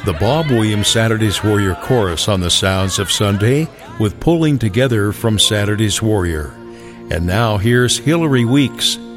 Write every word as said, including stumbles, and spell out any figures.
The Bob Williams Saturday's Warrior Chorus on the sounds of Sunday with Pulling Together from Saturday's Warrior. And now here's Hillary Weeks